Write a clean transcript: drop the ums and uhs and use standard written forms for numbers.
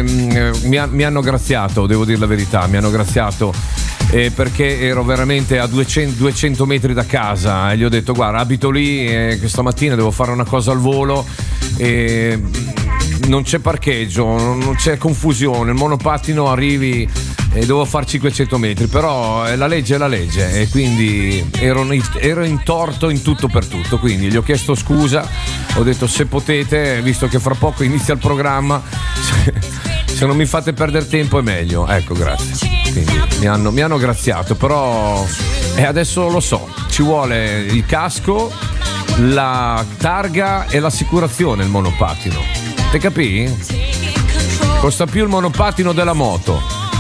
mi hanno graziato, devo dire la verità, mi hanno graziato perché ero veramente a 200 metri da casa e gli ho detto guarda, abito lì e questa mattina devo fare una cosa al volo e non c'è parcheggio, non c'è confusione, il monopattino arrivi e devo fare 500 metri, però la legge è la legge e quindi ero in torto in tutto per tutto, quindi gli ho chiesto scusa, ho detto se potete, visto che fra poco inizia il programma, se non mi fate perdere tempo è meglio, ecco, grazie. Quindi mi hanno graziato, però adesso lo so, ci vuole il casco, la targa e l'assicurazione il monopattino, te capì? Costa più il monopattino della moto.